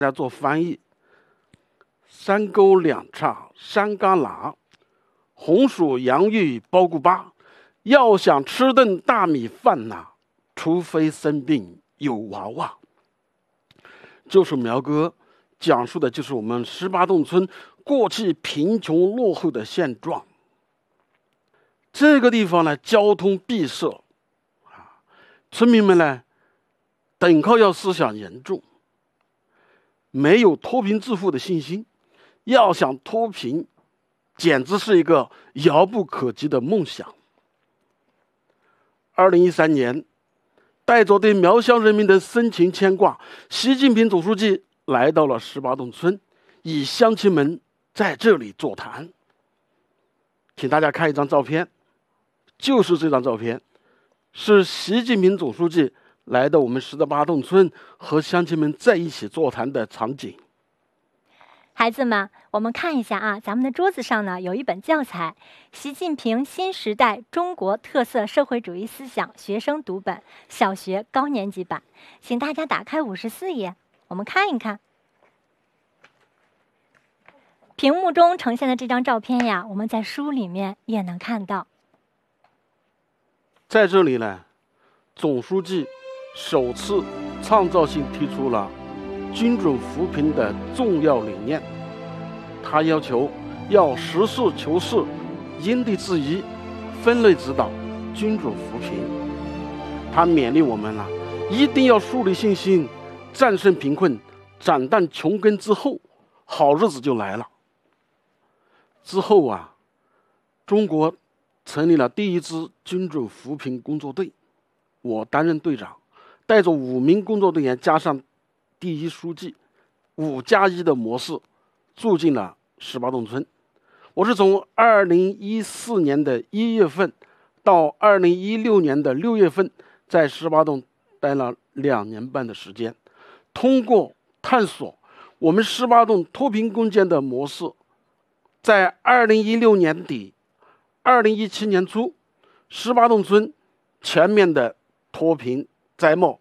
来做翻译。三沟两叉山旮旯，红薯洋芋包谷粑。要想吃顿大米饭呐，除非生病有娃娃。这首苗歌讲述的就是我们18洞村过去贫穷落后的现状。这个地方呢，交通闭塞，村民们呢，等靠要思想严重，没有脱贫致富的信心，要想脱贫，简直是一个遥不可及的梦想。2013年，带着对苗乡人民的深情牵挂，习近平总书记来到了18洞村，与乡亲们在这里座谈。请大家看一张照片，就是这张照片，是习近平总书记来到我们18洞村和乡亲们在一起座谈的场景。 孩子们，我们看一下啊，咱们的桌子上呢有一本教材，习近平新时代中国特色社会主义思想学生读本，小学高年级版，请大家打开54页，我们看一看。屏幕中呈现的这张照片呀，我们在书里面也能看到。 在这里呢，总书记首次创造性提出了均准扶贫的重要理念。他要求要实事求是，因地制宜，分类指导，均准扶贫。他勉励我们一定要树立信心，战胜贫困，斩断穷根之后，好日子就来了。之后中国成立了第一支均准扶贫工作队，我担任队长，带着5名工作队员加上第一书记，5+1的模式住进了18洞村。我是从2014年的1月份到2016年的6月份，在18洞待了2年半的时间。通过探索我们18洞脱贫攻坚的模式，在2016年底、2017年初，18洞村全面的脱贫摘帽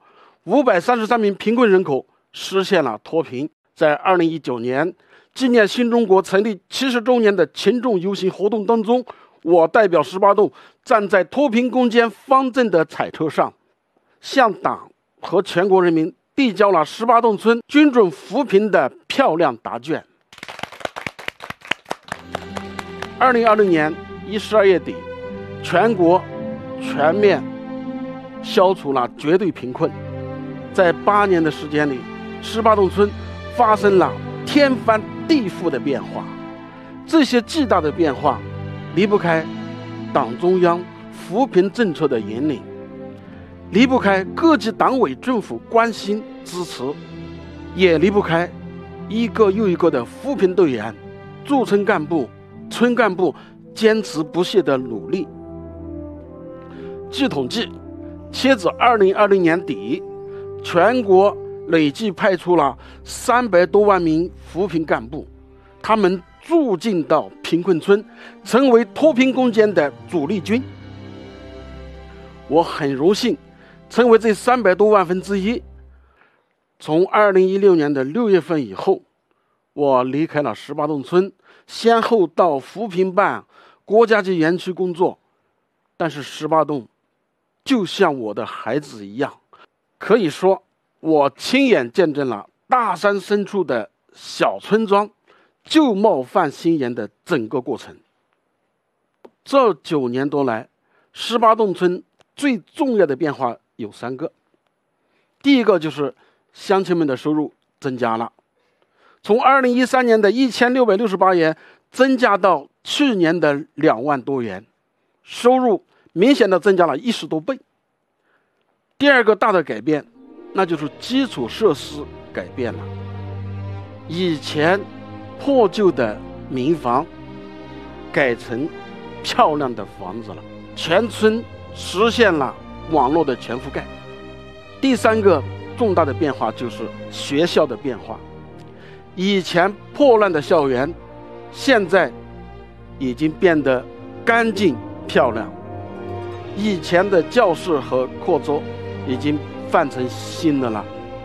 ，533名贫困人口实现了脱贫。在2019年纪念新中国成立70周年的群众游行活动当中，我代表18洞站在脱贫攻坚方阵的彩车上，向党和全国人民递交了18洞村均准扶贫的漂亮答卷。2020年12月底，全国全面消除了绝对贫困。在8年的时间里，18洞村发生了天翻地覆的变化。这些巨大的变化离不开党中央扶贫政策的引领，离不开各级党委政府关心支持，也离不开一个又一个的扶贫队员、驻村干部、村干部坚持不懈的努力。据统计，截止2020年底，全国累计派出了300多万名扶贫干部，他们驻进到贫困村，成为脱贫攻坚的主力军。我很荣幸成为这300多万分之一。从2016年的6月份以后，我离开了18洞村，先后到扶贫办、国家级园区工作。但是18洞就像我的孩子一样，可以说我亲眼见证了大山深处的小村庄旧貌泛新颜的整个过程。这9年多来，18洞村最重要的变化有3个。第一个就是乡亲们的收入增加了，从2013年的1668元增加到去年的2万多元，收入明显的增加了10多倍。第二个大的改变，那就是基础设施改变了。以前破旧的民房改成漂亮的房子了，全村实现了网络的全覆盖。第3个重大的变化就是学校的变化。以前破烂的校园，现在已经变得干净漂亮。以前的教室和课桌已经换成新的了。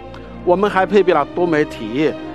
我们还配备了多媒体、